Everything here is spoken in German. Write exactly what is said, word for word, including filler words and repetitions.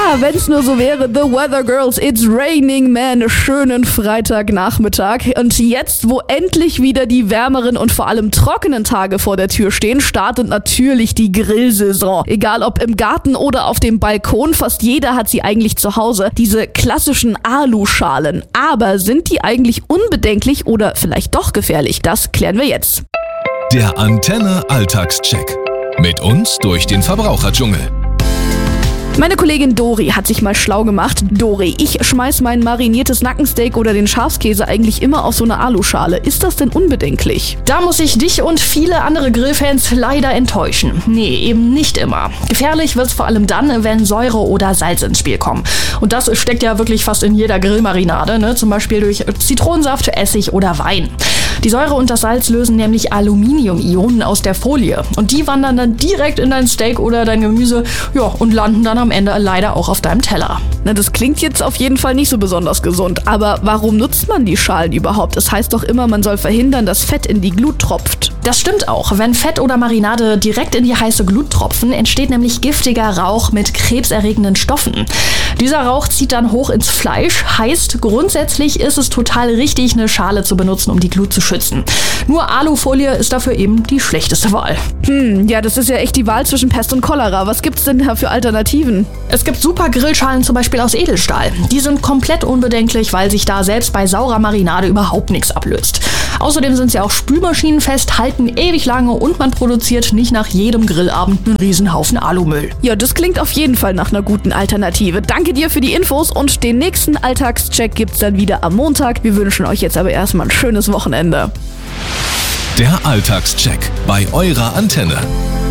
wenn's nur so wäre. The Weather Girls, it's raining, man. Schönen Freitagnachmittag. Und jetzt, wo endlich wieder die wärmeren und vor allem trockenen Tage vor der Tür stehen, startet natürlich die Grillsaison. Egal ob im Garten oder auf dem Balkon, fast jeder hat sie eigentlich zu Hause. Diese klassischen Aluschalen. Aber sind die eigentlich unbedenklich oder vielleicht doch gefährlich? Das klären wir jetzt. Der Antenne Alltagscheck. Mit uns durch den Verbraucherdschungel. Meine Kollegin Dori hat sich mal schlau gemacht. Dori, ich schmeiß mein mariniertes Nackensteak oder den Schafskäse eigentlich immer auf so eine Aluschale. Ist das denn unbedenklich? Da muss ich dich und viele andere Grillfans leider enttäuschen. Nee, eben nicht immer. Gefährlich wird's vor allem dann, wenn Säure oder Salz ins Spiel kommen. Und das steckt ja wirklich fast in jeder Grillmarinade, ne? Zum Beispiel durch Zitronensaft, Essig oder Wein. Die Säure und das Salz lösen nämlich Aluminium-Ionen aus der Folie. Und die wandern dann direkt in dein Steak oder dein Gemüse, ja, und landen dann am Ende leider auch auf deinem Teller. Na, das klingt jetzt auf jeden Fall nicht so besonders gesund. Aber warum nutzt man die Schalen überhaupt? Es heißt doch immer, man soll verhindern, dass Fett in die Glut tropft. Das stimmt auch. Wenn Fett oder Marinade direkt in die heiße Glut tropfen, entsteht nämlich giftiger Rauch mit krebserregenden Stoffen. Dieser Rauch zieht dann hoch ins Fleisch. Heißt, grundsätzlich ist es total richtig, eine Schale zu benutzen, um die Glut zu schützen. Nur Alufolie ist dafür eben die schlechteste Wahl. Hm, ja, das ist ja echt die Wahl zwischen Pest und Cholera. Was gibt's denn da für Alternativen? Es gibt super Grillschalen zum Beispiel aus Edelstahl. Die sind komplett unbedenklich, weil sich da selbst bei saurer Marinade überhaupt nichts ablöst. Außerdem sind sie auch spülmaschinenfest, halten ewig lange und man produziert nicht nach jedem Grillabend einen Riesenhaufen Alumüll. Ja, das klingt auf jeden Fall nach einer guten Alternative. Danke dir für die Infos und den nächsten Alltagscheck gibt's dann wieder am Montag. Wir wünschen euch jetzt aber erstmal ein schönes Wochenende. Der Alltagscheck bei eurer Antenne.